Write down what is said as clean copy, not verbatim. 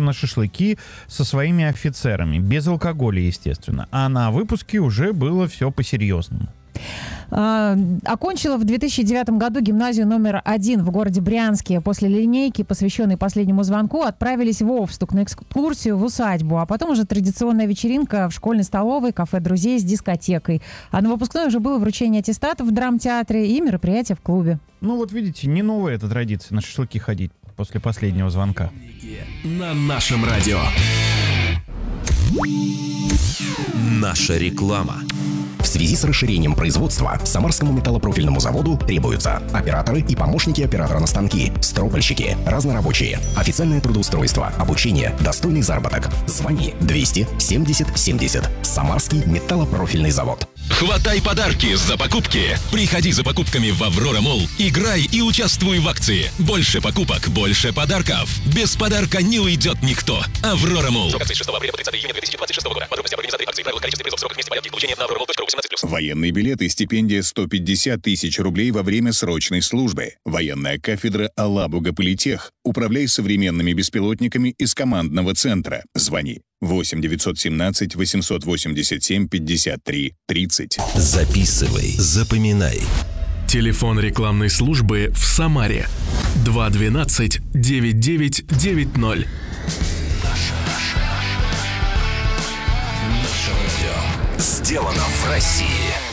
на шашлыки со своими офицерами, без алкоголя, естественно. А на выпуске уже было все по-серьезному. Окончила в 2009 году гимназию номер 1 в городе Брянске. После линейки, посвященной последнему звонку, отправились в Овстук на экскурсию в усадьбу. А потом уже традиционная вечеринка в школьной столовой, кафе друзей с дискотекой. А на выпускной уже было вручение аттестатов в драмтеатре и мероприятия в клубе. Ну вот видите, не новая эта традиция на шашлыки ходить после последнего звонка. На нашем радио. Наша реклама. В связи с расширением производства Самарскому металлопрофильному заводу требуются операторы и помощники оператора на станки, стропольщики, разнорабочие, официальное трудоустройство, обучение, достойный заработок. Звони 200 70 70. Самарский металлопрофильный завод. Хватай подарки за покупки. Приходи за покупками в Аврора Молл. Играй и участвуй в акции. Больше покупок, больше подарков. Без подарка не уйдет никто. Аврора Молл. Срок акции с 6 апреля по 30 июня 2026 года. Подробности об организации акции, правила, количество призов, срок вместе порядки получения на auroramall.ru 18+. Военный билет и стипендия 150 тысяч рублей во время срочной службы. Военная кафедра Алабуга Политех. Управляй современными беспилотниками из командного центра. Звони 8 917 887 53 30. Записывай, запоминай. Телефон рекламной службы в Самаре 212 9990. Сделано в России.